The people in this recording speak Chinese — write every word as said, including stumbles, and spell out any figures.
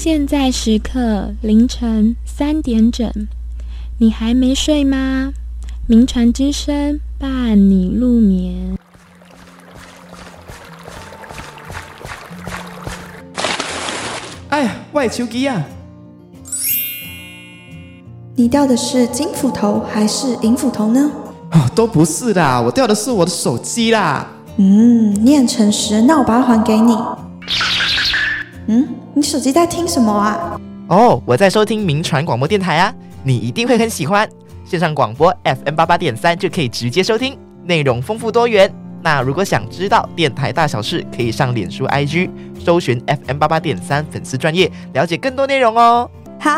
现在时刻凌晨三点整，你还没睡吗？名传之声伴你入眠。 哎呀，我的手机啊！ 你掉的是金斧头还是银斧头呢？ 哦，都不是啦，我掉的是我的手机啦。 嗯，你很诚实，那我把它还给你。嗯，你手机在听什么啊？ 哦，我在收听名传广播电台啊，你一定会很喜欢。线上广播 F M 八八点三就可以直接收听，内容丰富多元。那如果想知道电台大小事，可以上脸书 I G 搜寻 F M 八八点三粉丝专页，了解更多内容哦。